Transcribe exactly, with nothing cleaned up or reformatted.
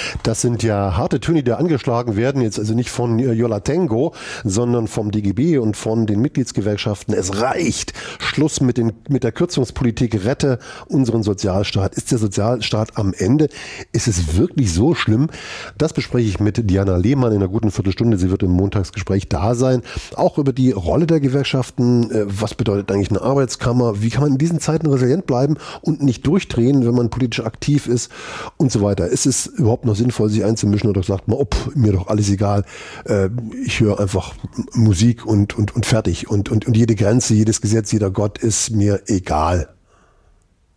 Das sind ja harte Töne, die da angeschlagen werden, jetzt also nicht von Yola Tango, sondern vom D G B und von den Mitgliedsgewerkschaften. Es reicht. Schluss mit, den, mit der Kürzungspolitik. Rette unseren Sozialstaat. Ist der Sozialstaat am Ende? Ist es wirklich so schlimm? Das bespreche ich mit Diana Lehmann in einer guten Viertelstunde. Sie wird im Montagsgespräch da sein. Auch über die Rolle der Gewerkschaften. Was bedeutet eigentlich eine Arbeitskammer? Wie kann man in diesen Zeiten resilient bleiben und nicht durchdrehen, wenn man politisch aktiv ist und so weiter? Ist es überhaupt noch sinnvoll, sich einzumischen, oder sagt man, ob mir doch alles egal, äh, ich höre einfach Musik und, und, und fertig und, und, und jede Grenze, jedes Gesetz, jeder Gott ist mir egal.